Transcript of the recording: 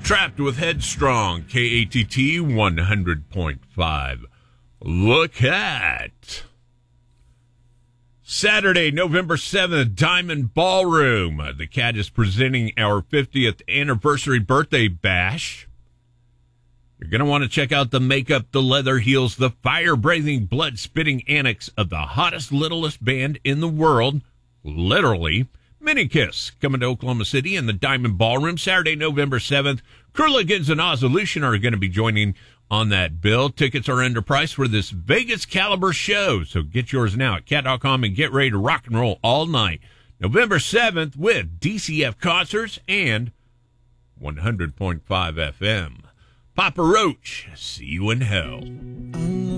Trapped with Headstrong, KATT 100.5. Look at Saturday, November 7th, Diamond Ballroom. The Cat is presenting our 50th anniversary birthday bash. You're going to want to check out the makeup, the leather heels, the fire-breathing, blood-spitting antics of the hottest, littlest band in the world, literally. Minikiss coming to Oklahoma City in the Diamond Ballroom Saturday, November 7th. Kurligans and Ozolution are going to be joining on that bill. Tickets are under price for this Vegas caliber show, so get yours now at cat.com and get ready to rock and roll all night. November 7th with DCF Concerts and 100.5 FM. Papa Roach, see you in hell.